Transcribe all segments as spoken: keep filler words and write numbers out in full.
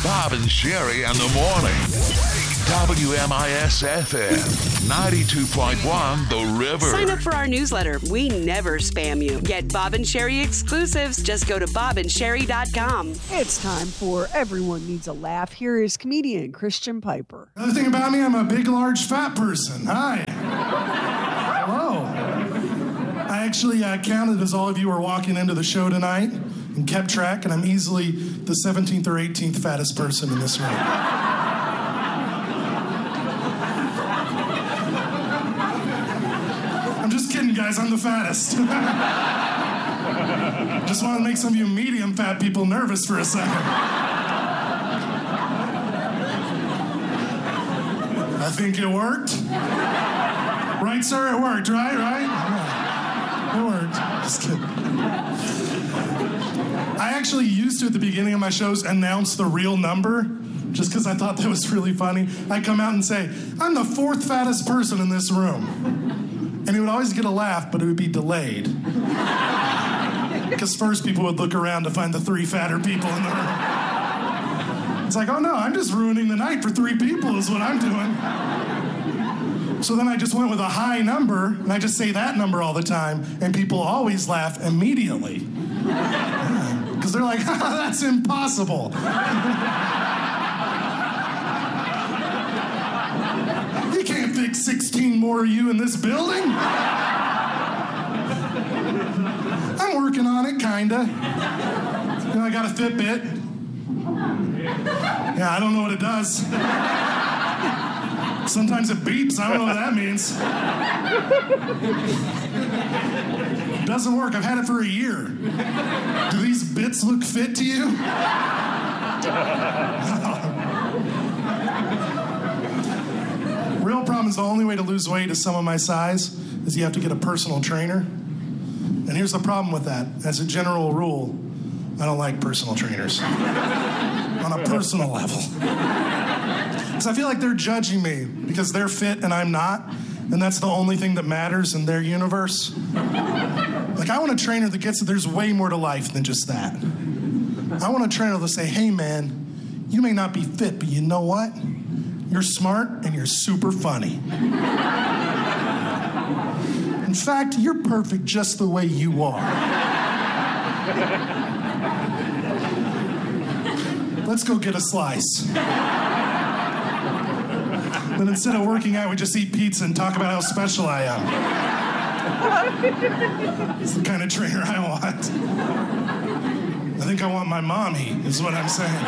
Bob and Sherry in the morning. W M I S F M ninety-two point one The River. Sign up for our newsletter. We never spam you. Get Bob and Sherry exclusives. Just go to bob and sherry dot com. It's time for Everyone Needs a Laugh. Here is comedian Christian Piper. Another thing about me, I'm a big, large, fat person. Hi. Hello. I actually uh, counted as all of you were walking into the show tonight and kept track, and I'm easily the seventeenth or eighteenth fattest person in this room. Guys, I'm the fattest. Just want to make some of you medium fat people nervous for a second. I think it worked. Right, sir? It worked, right? Right? Yeah. It worked. Just kidding. I actually used to, at the beginning of my shows, announce the real number, just because I thought that was really funny. I'd come out and say, I'm the fourth fattest person in this room. And he would always get a laugh, but it would be delayed. Because first people would look around to find the three fatter people in the room. It's like, oh no, I'm just ruining the night for three people is what I'm doing. So then I just went with a high number, and I just say that number all the time, and people always laugh immediately. Because they're like, that's impossible. You can't fit sixteen more of you in this building. I'm working on it, kinda. You know, I got a Fitbit. Yeah, I don't know what it does. Sometimes it beeps. I don't know what that means. It doesn't work. I've had it for a year. Do these bits look fit to you? Real problem is the only way to lose weight is someone my size is you have to get a personal trainer. And here's the problem with that. As a general rule, I don't like personal trainers on a personal level. Because I feel like they're judging me because they're fit and I'm not, and that's the only thing that matters in their universe. Like, I want a trainer that gets it. There's way more to life than just that. I want a trainer that'll say, hey man, you may not be fit, but you know what? You're smart and you're super funny. In fact, you're perfect just the way you are. Let's go get a slice. But instead of working out, we just eat pizza and talk about how special I am. It's the kind of trainer I want. I think I want my mommy, is what I'm saying.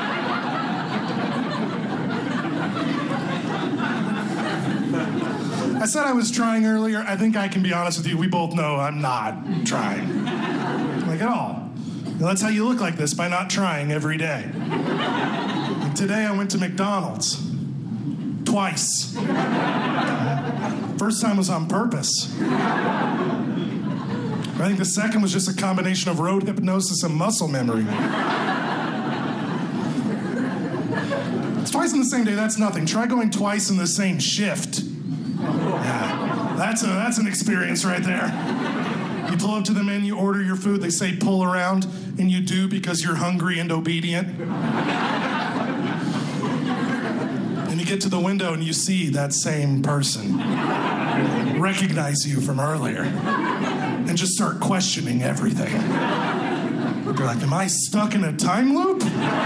I said I was trying earlier. I think I can be honest with you. We both know I'm not trying. Like, at all. And that's how you look like this, by not trying every day. Like today I went to McDonald's. Twice. First time was on purpose. I think the second was just a combination of road hypnosis and muscle memory. It's twice in the same day, that's nothing. Try going twice in the same shift. Yeah, that's a that's an experience right there. You pull up to the menu, order your food, they say pull around, and you do because you're hungry and obedient. And you get to the window and you see that same person recognize you from earlier and just start questioning everything. You're like, am I stuck in a time loop?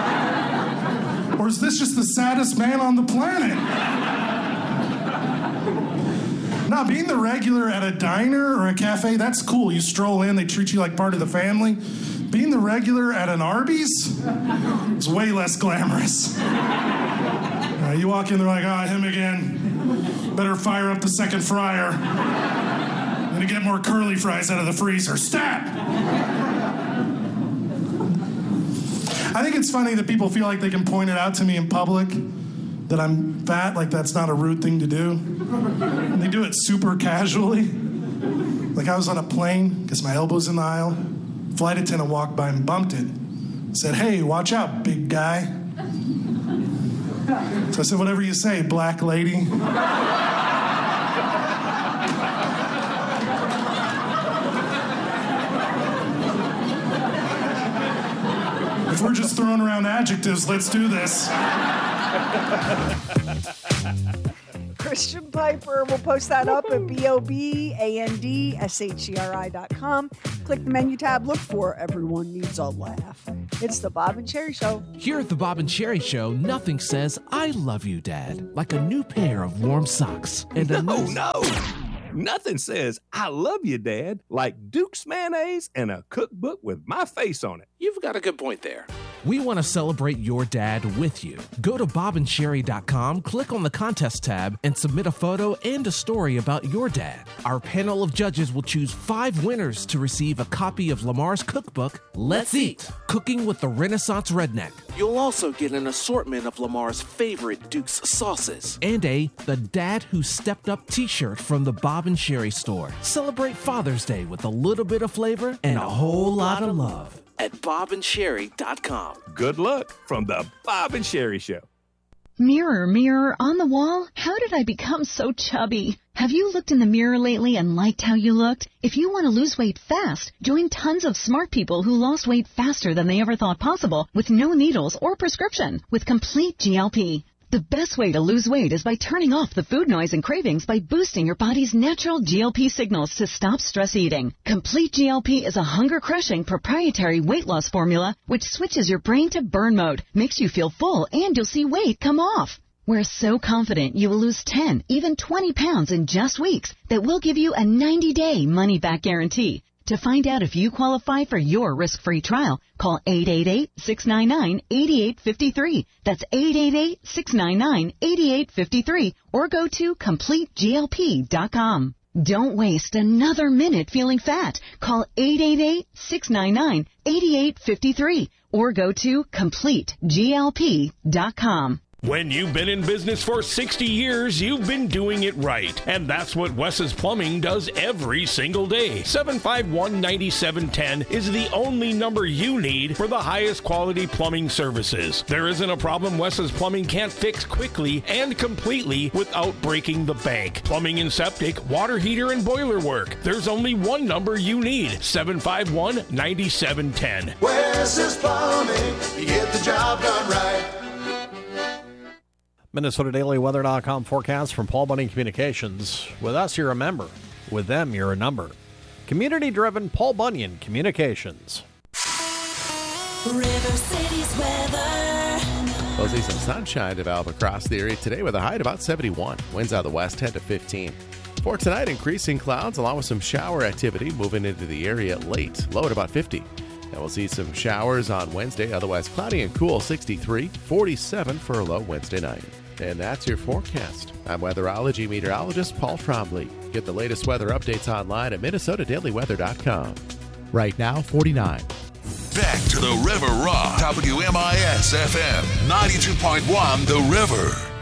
Or is this just the saddest man on the planet? Now, being the regular at a diner or a cafe, that's cool. You stroll in, they treat you like part of the family. Being the regular at an Arby's is way less glamorous. Uh, you walk in, they're like, ah, oh, him again. Better fire up the second fryer. I'm gonna get more curly fries out of the freezer. Stat! I think it's funny that people feel like they can point it out to me in public that I'm fat, like that's not a rude thing to do. And they do it super casually. Like I was on a plane, because my elbow's in the aisle. Flight attendant walked by and bumped it. Said, hey, watch out, big guy. So I said, whatever you say, black lady. If If we're just throwing around adjectives, let's do this. Christian Piper. We'll post that up at B O B A N D S H E R I dot com. Click the menu tab. Look for Everyone Needs a Laugh. It's the Bob and Cherry Show. Here at the Bob and Cherry Show, nothing says I love you, Dad, like a new pair of warm socks. And a No, nice- no. Nothing says I love you, Dad, like Duke's mayonnaise and a cookbook with my face on it. You've got a good point there. We want to celebrate your dad with you. Go to bob and cherry dot com, click on the contest tab, and submit a photo and a story about your dad. Our panel of judges will choose five winners to receive a copy of Lamar's cookbook, Let's Eat, Cooking with the Renaissance Redneck, You'll also get an assortment of Lamar's favorite Duke's sauces. and a The Dad Who Stepped Up t-shirt from the Bob and Cherry store. Celebrate Father's Day with a little bit of flavor and a whole lot of love. At bob and cherry dot com. Good luck from the Bob and Sherry Show. Mirror, mirror on the wall, how did I become so chubby? Have you looked in the mirror lately and liked how you looked? If you want to lose weight fast, join tons of smart people who lost weight faster than they ever thought possible with no needles or prescription with Complete G L P. The best way to lose weight is by turning off the food noise and cravings by boosting your body's natural G L P signals to stop stress eating. Complete G L P is a hunger-crushing proprietary weight loss formula which switches your brain to burn mode, makes you feel full, and you'll see weight come off. We're so confident you will lose ten, even twenty pounds in just weeks that we'll give you a ninety-day money-back guarantee. To find out if you qualify for your risk-free trial, call eight eight eight, six nine nine, eight eight five three. That's eight eight eight, six nine nine, eight eight five three or go to complete G L P dot com. Don't waste another minute feeling fat. Call eight eight eight, six nine nine, eight eight five three or go to complete G L P dot com. When you've been in business for sixty years, you've been doing it right. And that's what Wes's Plumbing does every single day. seven five one, nine seven one zero is the only number you need for the highest quality plumbing services. There isn't a problem Wes's Plumbing can't fix quickly and completely without breaking the bank. Plumbing and septic, water heater, and boiler work. There's only one number you need. seven five one, nine seven one zero. Wes's Plumbing, you get the job done right. Minnesota Daily Weather dot com forecast from Paul Bunyan Communications. With us, you're a member. With them, you're a number. Community-driven Paul Bunyan Communications. River City's weather. We'll see some sunshine develop across the area today with a high at about seventy-one. Winds out of the west ten to fifteen. For tonight, increasing clouds along with some shower activity moving into the area late. Low at about fifty. And we'll see some showers on Wednesday, otherwise cloudy and cool, sixty-three, forty-seven for a low Wednesday night. And that's your forecast. I'm weatherology meteorologist Paul Trombley. Get the latest weather updates online at Minnesota Daily Weather dot com. Right now, forty-nine. Back to the River Rock. W M I S F M ninety-two point one The River.